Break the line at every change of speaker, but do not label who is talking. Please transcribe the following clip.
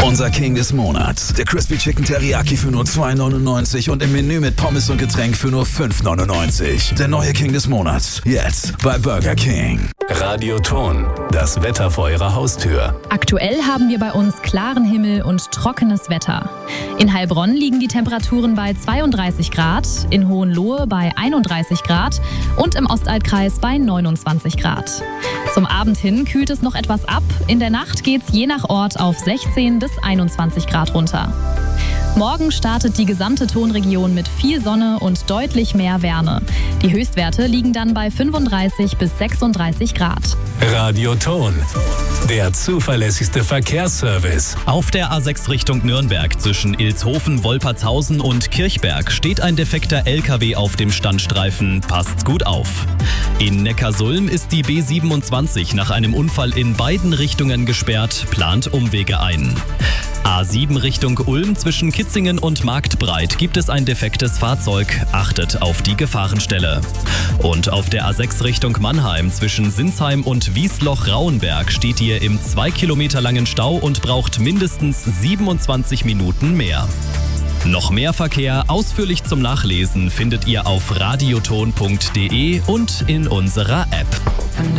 Unser King des Monats. Der Crispy Chicken Teriyaki für nur 2,99 und im Menü mit Pommes und Getränk für nur 5,99. Der neue King des Monats. Jetzt bei Burger King.
Radioton. Das Wetter vor Ihrer Haustür.
Aktuell haben wir bei uns klaren Himmel und trockenes Wetter. In Heilbronn liegen die Temperaturen bei 32 Grad, in Hohenlohe bei 31 Grad und im Ostaltkreis bei 29 Grad. Zum Abend hin kühlt es noch etwas ab. In der Nacht geht's je nach Ort auf 16 bis 21 Grad runter. Morgen startet die gesamte Tonregion mit viel Sonne und deutlich mehr Wärme. Die Höchstwerte liegen dann bei 35 bis 36 Grad.
Radioton. Der zuverlässigste Verkehrsservice.
Auf der A6 Richtung Nürnberg zwischen Ilshofen, Wolpertshausen und Kirchberg steht ein defekter LKW auf dem Standstreifen. Passt's gut auf. In Neckarsulm ist die B27 nach einem Unfall in beiden Richtungen gesperrt, plant Umwege ein. A7 Richtung Ulm zwischen Kitzingen und Marktbreit gibt es ein defektes Fahrzeug. Achtet auf die Gefahrenstelle. Und auf der A6 Richtung Mannheim zwischen Sinsheim und Wiesloch-Rauenberg steht ihr im 2 Kilometer langen Stau und braucht mindestens 27 Minuten mehr. Noch mehr Verkehr ausführlich zum Nachlesen findet ihr auf radioton.de und in unserer App.